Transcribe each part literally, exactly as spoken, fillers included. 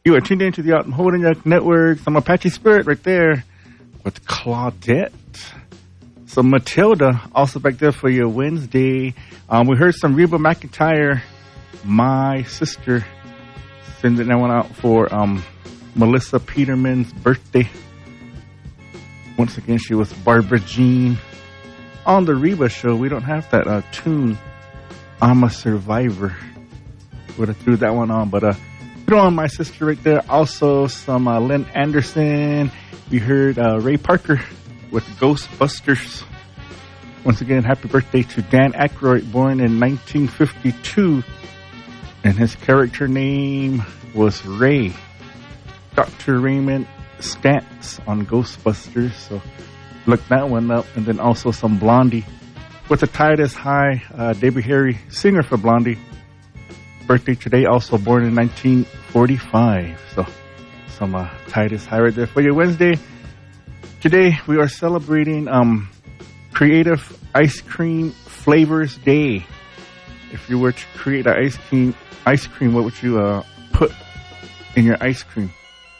You are tuned into the Alton Holding Network. Some Apache Spirit right there with Claudette. So Matilda also back there for your Wednesday. Um, we heard some Reba McEntire, My Sister, sending that one out for um, Melissa Peterman's birthday. Once again, she was Barbara Jean. On the Reba show, we don't have that uh, tune, I'm a Survivor. Would have threw that one on, but uh, throw on My Sister right there. Also, some uh, Lynn Anderson. We heard uh, Ray Parker with Ghostbusters. Once again, happy birthday to Dan Aykroyd, born in nineteen fifty-two. And his character name was Ray. Doctor Raymond Stantz on Ghostbusters. So look that one up. And then also some Blondie with the Titus High. Uh, Debbie Harry, singer for Blondie. Birthday today, also born in nineteen forty-five. So some uh, Titus High right there for you. Wednesday. Today we are celebrating um, Creative Ice Cream Flavors Day. If you were to create an ice cream, ice cream, what would you uh, put in your ice cream?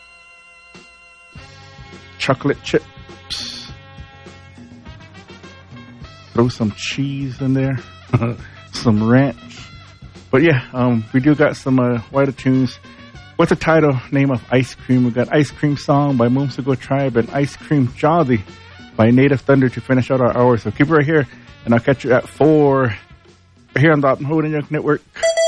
Chocolate chips. Throw some cheese in there. Some ranch. But yeah, um, we do got some uh, wider tunes. What's the title name of Ice Cream? We got Ice Cream Song by Moomsigo Tribe and Ice Cream Jolly by Native Thunder to finish out our hour. So keep it right here, and I'll catch you at four here on the Alton Holding Network.